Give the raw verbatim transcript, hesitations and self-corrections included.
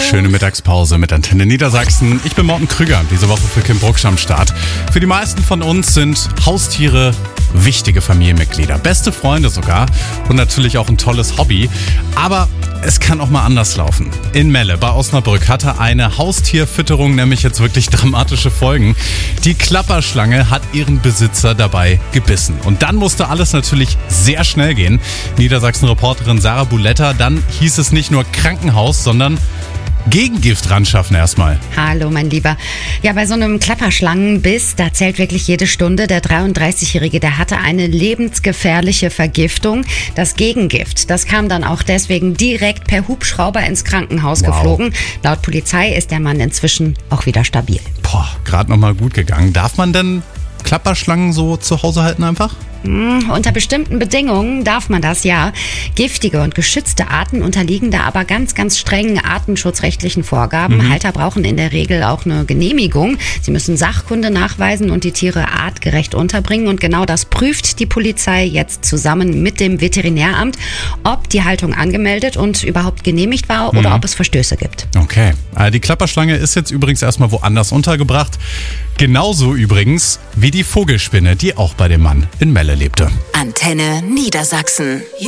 Schöne Mittagspause mit Antenne Niedersachsen. Ich bin Morten Krüger, diese Woche für Kim Brucksch am Start. Für die meisten von uns sind Haustiere wichtige Familienmitglieder, beste Freunde sogar und natürlich auch ein tolles Hobby. Aber es kann auch mal anders laufen. In Melle bei Osnabrück hatte eine Haustierfütterung nämlich jetzt wirklich dramatische Folgen. Die Klapperschlange hat ihren Besitzer dabei gebissen. Und dann musste alles natürlich sehr schnell gehen. Niedersachsen-Reporterin Sarah Buletta, dann hieß es nicht nur Krankenhaus, sondern Gegengift ran schaffen erstmal. Hallo, mein Lieber. Ja, bei so einem Klapperschlangenbiss, da zählt wirklich jede Stunde. Der dreiunddreißigjährige, der hatte eine lebensgefährliche Vergiftung. Das Gegengift, das kam dann auch deswegen direkt per Hubschrauber ins Krankenhaus Wow. geflogen. Laut Polizei ist der Mann inzwischen auch wieder stabil. Boah, gerade nochmal gut gegangen. Darf man denn Klapperschlangen so zu Hause halten einfach? Hm, unter bestimmten Bedingungen darf man das, ja. Giftige und geschützte Arten unterliegen da aber ganz, ganz strengen artenschutzrechtlichen Vorgaben. Mhm. Halter brauchen in der Regel auch eine Genehmigung. Sie müssen Sachkunde nachweisen und die Tiere artgerecht unterbringen. Und genau das prüft die Polizei jetzt zusammen mit dem Veterinäramt, ob die Haltung angemeldet und überhaupt genehmigt war oder Mhm. ob es Verstöße gibt. Okay, äh, die Klapperschlange ist jetzt übrigens erstmal woanders untergebracht. Genauso übrigens wie die Vogelspinne, die auch bei dem Mann in Melle lebte. Antenne Niedersachsen.